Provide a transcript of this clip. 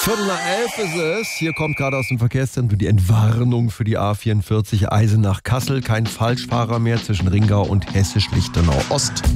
10:45 ist es. Hier kommt gerade aus dem Verkehrszentrum die Entwarnung für die A44 Eisenach-Kassel. Kein Falschfahrer mehr zwischen Ringau und Hessisch-Lichtenau Ost.